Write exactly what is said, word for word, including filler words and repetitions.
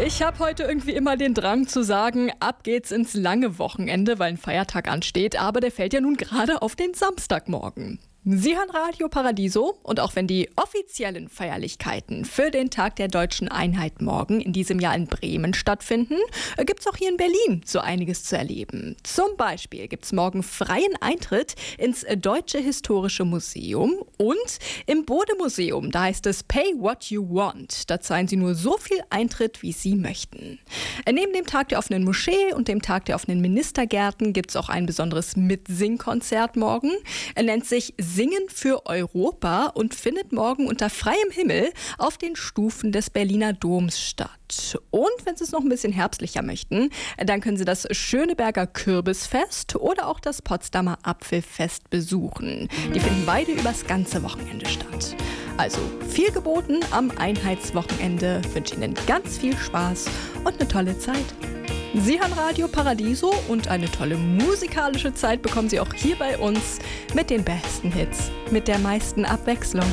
Ich habe heute irgendwie immer den Drang zu sagen, ab geht's ins lange Wochenende, weil ein Feiertag ansteht, aber der fällt ja nun gerade auf den Samstagmorgen. Sie hören Radio Paradiso und auch wenn die offiziellen Feierlichkeiten für den Tag der Deutschen Einheit morgen in diesem Jahr in Bremen stattfinden, gibt's auch hier in Berlin so einiges zu erleben. Zum Beispiel gibt's morgen freien Eintritt ins Deutsche Historische Museum und im Bode-Museum, da heißt es Pay What You Want. Da zahlen Sie nur so viel Eintritt, wie Sie möchten. Neben dem Tag der offenen Moschee und dem Tag der offenen Ministergärten gibt's auch ein besonderes Mitsingkonzert morgen. Er nennt sich Singen für Europa und findet morgen unter freiem Himmel auf den Stufen des Berliner Doms statt. Und wenn Sie es noch ein bisschen herbstlicher möchten, dann können Sie das Schöneberger Kürbisfest oder auch das Potsdamer Apfelfest besuchen. Die finden beide übers ganze Wochenende statt. Also viel geboten am Einheitswochenende. Ich wünsche Ihnen ganz viel Spaß und eine tolle Zeit. Sie hören Radio Paradiso und eine tolle musikalische Zeit bekommen Sie auch hier bei uns mit den besten Hits, mit der meisten Abwechslung.